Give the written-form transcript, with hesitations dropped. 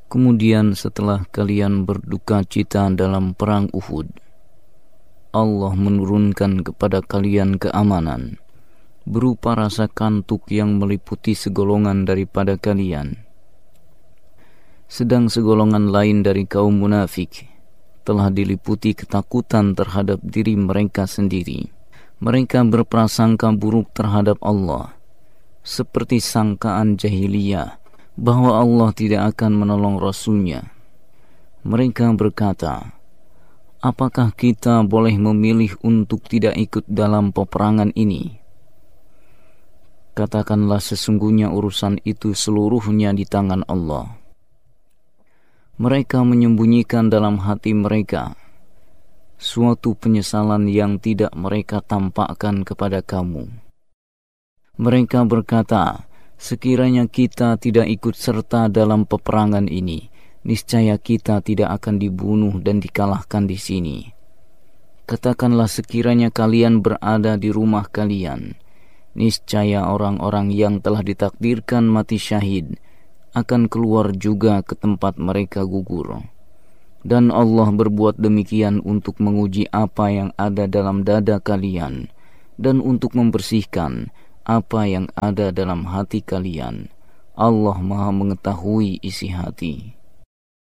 Kemudian setelah kalian berduka cita dalam perang Uhud, Allah menurunkan kepada kalian keamanan berupa rasa kantuk yang meliputi segolongan daripada kalian. Sedang segolongan lain dari kaum munafik telah diliputi ketakutan terhadap diri mereka sendiri. Mereka berprasangka buruk terhadap Allah, seperti sangkaan jahiliyah bahwa Allah tidak akan menolong Rasul-Nya. Mereka berkata, apakah kita boleh memilih untuk tidak ikut dalam peperangan ini? Katakanlah, sesungguhnya urusan itu seluruhnya di tangan Allah. Mereka menyembunyikan dalam hati mereka suatu penyesalan yang tidak mereka tampakkan kepada kamu. Mereka berkata, sekiranya kita tidak ikut serta dalam peperangan ini, niscaya kita tidak akan dibunuh dan dikalahkan di sini. Katakanlah, sekiranya kalian berada di rumah kalian, niscaya orang-orang yang telah ditakdirkan mati syahid akan keluar juga ke tempat mereka gugur. Dan Allah berbuat demikian untuk menguji apa yang ada dalam dada kalian dan untuk membersihkan apa yang ada dalam hati kalian. Allah Maha mengetahui isi hati.